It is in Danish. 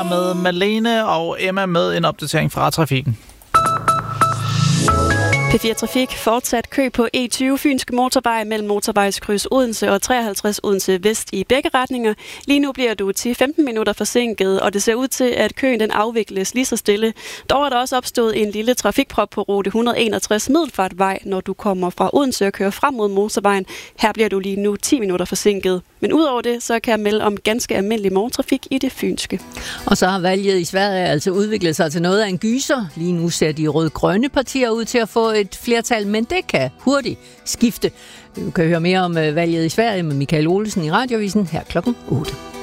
Med Malene og Emma med en opdatering fra trafikken. P4 Trafik fortsat kø på E20 Fynske Motorvej mellem Motorvejskryds Odense og 53 Odense Vest i begge retninger. Lige nu bliver du 10-15 minutter forsinket, og det ser ud til, at køen den afvikles lige så stille. Dog er der også opstået en lille trafikprop på rute 161 Middelfartvej, når du kommer fra Odense og kører frem mod motorvejen. Her bliver du lige nu 10 minutter forsinket. Men udover det, så kan jeg melde om ganske almindelig morgentrafik i det fynske. Og så har valget i Sverige altså udviklet sig til noget af en gyser. Lige nu ser de rød-grønne partier ud til at få et flertal, men det kan hurtigt skifte. Du kan høre mere om valget i Sverige med Michael Olsen i Radioavisen her klokken 8.